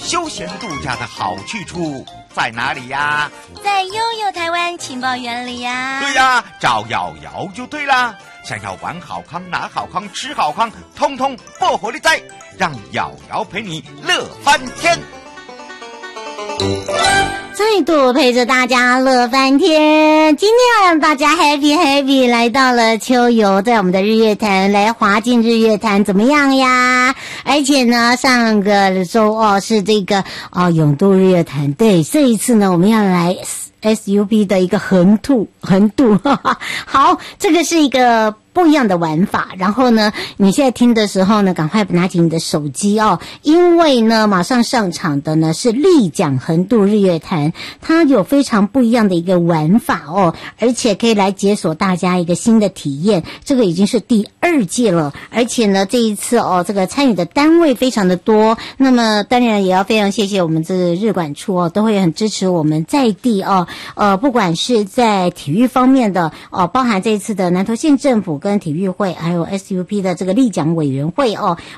休闲度假的好去处在哪里呀？ 在悠悠台湾情报园里呀。 对呀，找瑶瑶就对啦。想要玩好康、拿好康、吃好康，通通不火力在，让瑶瑶陪你乐翻天。 再度陪着大家乐翻天，今天要让大家 happy 来到了秋游，在我们的日月潭来滑进日月潭怎么样呀？而且呢，上个周是这个泳渡日月潭，对，这一次呢我们要来 SUP 的一个横渡，好，这个是一个不一样的玩法。然后呢，你现在听的时候呢，赶快拿起你的手机因为呢，马上上场的呢是立桨横渡日月潭，它有非常不一样的一个玩法而且可以来解锁大家一个新的体验。这个已经是第2届了，而且呢，这一次这个参与的单位非常的多。那么当然也要非常谢谢我们这日管处都会很支持我们在地不管是在体育方面的包含这一次的南投县政府跟体育会，还有 SUP 的这个立桨委员会